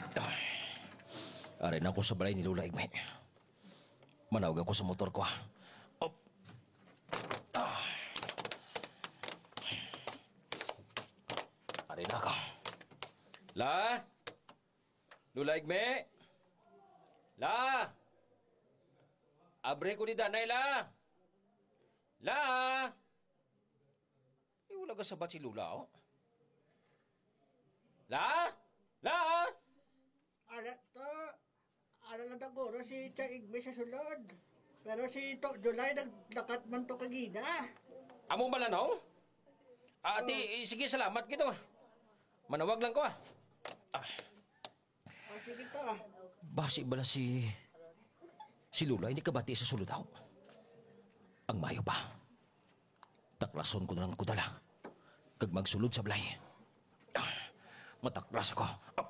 Aray na ako sa balay ni Lola Igme. Manawag ako sa motor ko. Op. Aray na ako. La? Lola Igme? La? Abre ko ni Danay, La? La? Wala ka sabat si Lola, oh. La? La? Ala na daguro si Tia Igme sa sulod. Pero si Tok July naglakat man to kagina. Among balanaw? Sige, salamat kito. Manawag lang ko, ah. Sige to. Basi bala si Lola hindi kabati sa sulod daw. Ang mayo pa. Taklason ko na lang kudala. Kag magsulod sa balay. Mataklas ako.